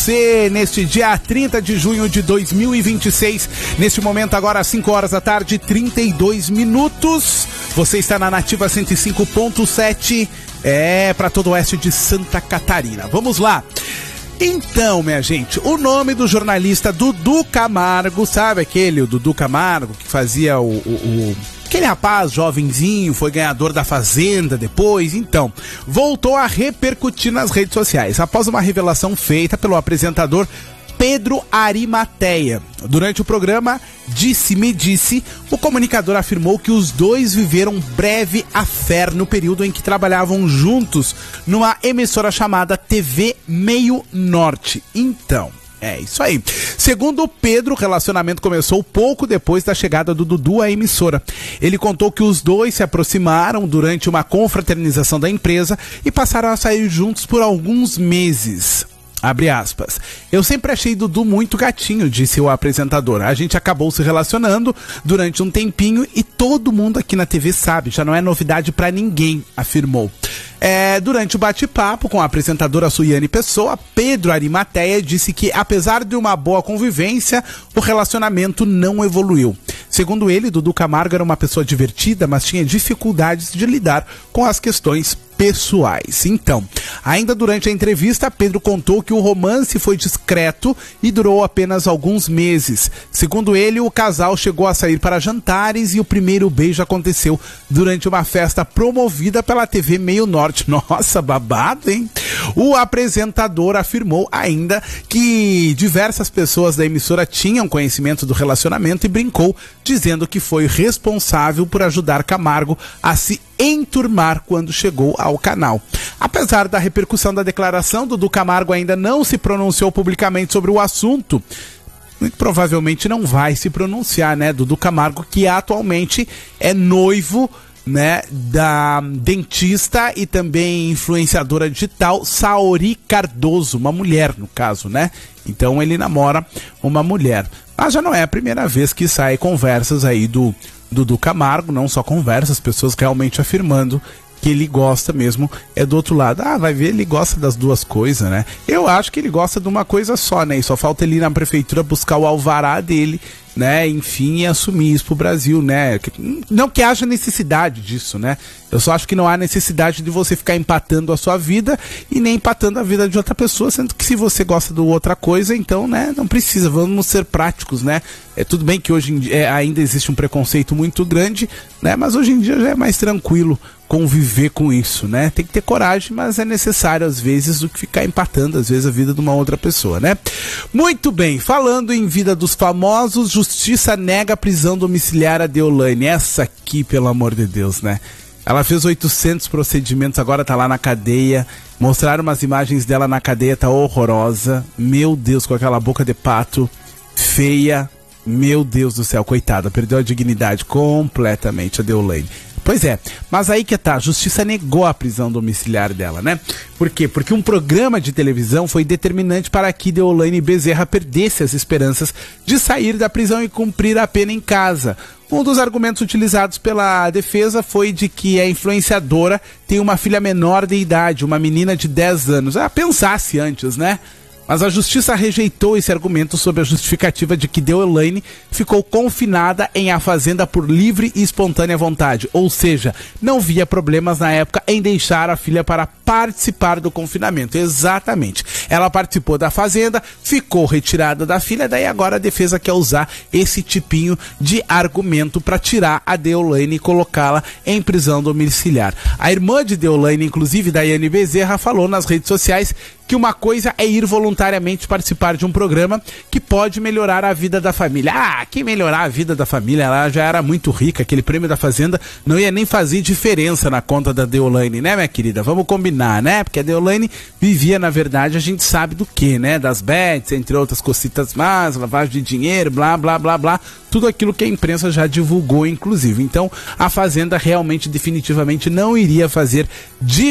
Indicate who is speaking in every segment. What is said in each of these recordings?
Speaker 1: Neste dia 30 de junho de 2026, neste momento agora às 5 horas da tarde, 32 minutos, você está na Nativa 105.7, para todo o oeste de Santa Catarina. Vamos lá. Então, minha gente, o nome do jornalista Dudu Camargo, sabe aquele, o Dudu Camargo, que fazia aquele rapaz jovenzinho, foi ganhador da Fazenda depois, então, voltou a repercutir nas redes sociais, após uma revelação feita pelo apresentador Pedro Arimateia. Durante o programa Disse-me Disse, o comunicador afirmou que os dois viveram breve affair no período em que trabalhavam juntos numa emissora chamada TV Meio Norte. Então, é isso aí. Segundo o Pedro, o relacionamento começou pouco depois da chegada do Dudu à emissora. Ele contou que os dois se aproximaram durante uma confraternização da empresa e passaram a sair juntos por alguns meses. Abre aspas. Eu sempre achei Dudu muito gatinho, disse o apresentador. A gente acabou se relacionando durante um tempinho e todo mundo aqui na TV sabe, já não é novidade pra ninguém, afirmou. Durante o bate-papo com a apresentadora Suiane Pessoa, Pedro Arimateia disse que, apesar de uma boa convivência, o relacionamento não evoluiu. Segundo ele, Dudu Camargo era uma pessoa divertida, mas tinha dificuldades de lidar com as questões pessoais. Então, ainda durante a entrevista, Pedro contou que o romance foi discreto e durou apenas alguns meses. Segundo ele, o casal chegou a sair para jantares e o primeiro beijo aconteceu durante uma festa promovida pela TV Meio Norte. Nossa, babado, hein? O apresentador afirmou ainda que diversas pessoas da emissora tinham conhecimento do relacionamento e brincou, dizendo que foi responsável por ajudar Camargo a se enturmar quando chegou ao canal. Apesar da repercussão da declaração, Dudu Camargo ainda não se pronunciou publicamente sobre o assunto. Muito provavelmente não vai se pronunciar, né? Dudu Camargo, que atualmente é noivo, né, da dentista e também influenciadora digital Saori Cardoso, uma mulher no caso, né? Então ele namora uma mulher. Mas já não é a primeira vez que sai conversas aí do Dudu Camargo, não só conversas, pessoas realmente afirmando que ele gosta mesmo, é do outro lado. Ah, vai ver, ele gosta das duas coisas, né? Eu acho que ele gosta de uma coisa só, né? E só falta ele ir na prefeitura buscar o alvará dele, né? Enfim, e assumir isso pro Brasil, né? Não que haja necessidade disso, né? Eu só acho que não há necessidade de você ficar empatando a sua vida e nem empatando a vida de outra pessoa, sendo que se você gosta de outra coisa, então, né? Não precisa, vamos ser práticos, né? Tudo bem que hoje em dia ainda existe um preconceito muito grande, né? Mas hoje em dia já é mais tranquilo conviver com isso, né? Tem que ter coragem, mas é necessário às vezes do que ficar empatando às vezes a vida de uma outra pessoa, né? Muito bem, falando em vida dos famosos, justiça nega a prisão domiciliar a Deolane. Essa aqui, pelo amor de Deus, né? Ela fez 800 procedimentos, agora tá lá na cadeia. Mostraram umas imagens dela na cadeia, tá horrorosa. Meu Deus, com aquela boca de pato feia. Meu Deus do céu, coitada, perdeu a dignidade completamente a Deolane. Pois é, mas aí que tá, a justiça negou a prisão domiciliar dela, né? Por quê? Porque um programa de televisão foi determinante para que Deolane Bezerra perdesse as esperanças de sair da prisão e cumprir a pena em casa. Um dos argumentos utilizados pela defesa foi de que a influenciadora tem uma filha menor de idade, uma menina de 10 anos. Pensasse antes, né? Mas a justiça rejeitou esse argumento sob a justificativa de que Deolane ficou confinada em A Fazenda por livre e espontânea vontade, ou seja, não via problemas na época em deixar a filha para participar do confinamento. Exatamente. Ela participou da Fazenda, ficou retirada da filha, daí agora a defesa quer usar esse tipinho de argumento para tirar a Deolane e colocá-la em prisão domiciliar. A irmã de Deolane, inclusive, Daiane Bezerra, falou nas redes sociais que uma coisa é ir voluntariamente participar de um programa que pode melhorar a vida da família. Que melhorar a vida da família? Ela já era muito rica, aquele prêmio da Fazenda não ia nem fazer diferença na conta da Deolane, né, minha querida? Vamos combinar, né? Porque a Deolane vivia, na verdade, a gente sabe do que, né? Das bets, entre outras cositas más, lavagem de dinheiro, blá, blá, blá, blá. Tudo aquilo que a imprensa já divulgou, inclusive. Então, a Fazenda realmente, definitivamente, não iria fazer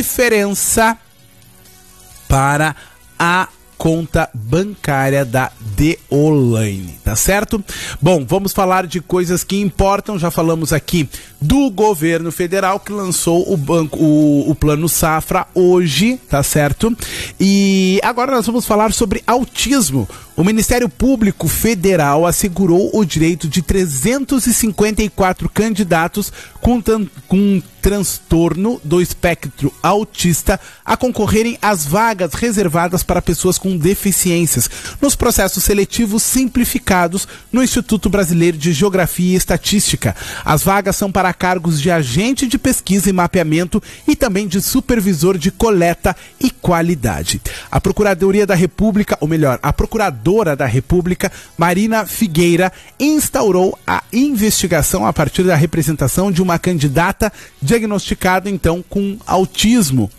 Speaker 1: diferença para a conta bancária da Deolane, tá certo? Bom, vamos falar de coisas que importam. Já falamos aqui do governo federal que lançou o Plano Safra hoje, tá certo? E agora nós vamos falar sobre autismo. O Ministério Público Federal assegurou o direito de 354 candidatos com transtorno do espectro autista a concorrerem às vagas reservadas para pessoas com deficiências nos processos seletivos simplificados no Instituto Brasileiro de Geografia e Estatística. As vagas são para cargos de agente de pesquisa e mapeamento e também de supervisor de coleta e qualidade. A Procuradoria da República, ou melhor, a Procuradora da República, Marina Figueira, instaurou a investigação a partir da representação de uma candidata diagnosticada, então, com autismo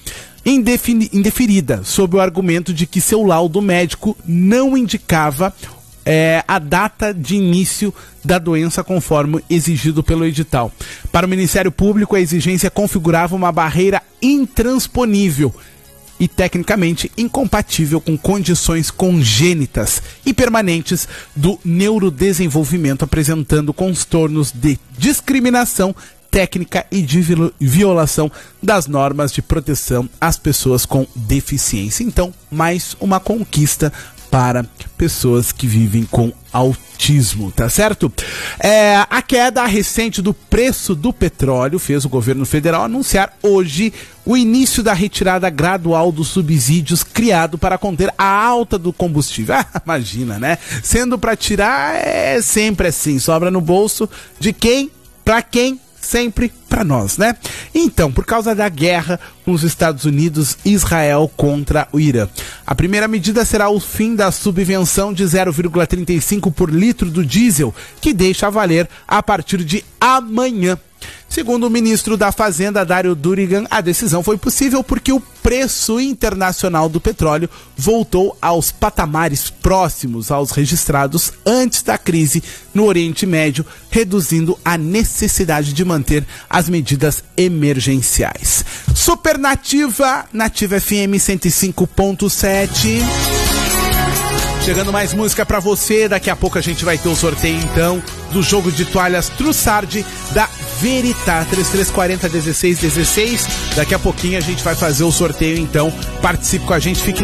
Speaker 1: indeferida, sob o argumento de que seu laudo médico não indicava a data de início da doença conforme exigido pelo edital. Para o Ministério Público, a exigência configurava uma barreira intransponível e tecnicamente incompatível com condições congênitas e permanentes do neurodesenvolvimento, apresentando transtornos de discriminação técnica e de violação das normas de proteção às pessoas com deficiência. Então, mais uma conquista para pessoas que vivem com autismo, tá certo? A queda recente do preço do petróleo fez o governo federal anunciar hoje o início da retirada gradual dos subsídios criado para conter a alta do combustível. Imagina, né? Sendo para tirar, é sempre assim, sobra no bolso de quem? Para quem? Sempre para nós, né? Então, por causa da guerra com os Estados Unidos e Israel contra o Irã, a primeira medida será o fim da subvenção de 0,35 por litro do diesel, que deixa a valer a partir de amanhã. Segundo o ministro da Fazenda, Dário Durigan, a decisão foi possível porque o preço internacional do petróleo voltou aos patamares próximos aos registrados antes da crise no Oriente Médio, reduzindo a necessidade de manter as medidas emergenciais. Supernativa, Nativa FM 105.7. Chegando mais música pra você, daqui a pouco a gente vai ter o sorteio então do jogo de toalhas Trussardi da Veritá, 3340-1616. Daqui a pouquinho a gente vai fazer o sorteio, então participe com a gente, fique